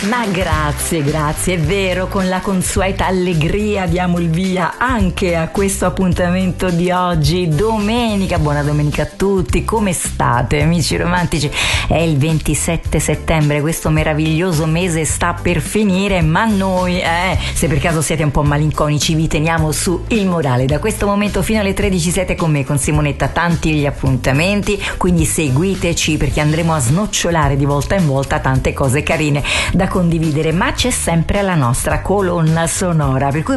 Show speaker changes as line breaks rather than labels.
Ma grazie, è vero, con la consueta allegria diamo il via anche a questo appuntamento di oggi, domenica. Buona domenica a tutti, come state amici romantici? È il 27 settembre, questo meraviglioso mese sta per finire, ma noi, se per caso siete un po' malinconici, vi teniamo su il morale. Da questo momento fino alle 13 siete con me, con Simonetta, tanti gli appuntamenti, quindi seguiteci perché andremo a snocciolare di volta in volta tante cose carine da condividere, ma c'è sempre la nostra colonna sonora, per cui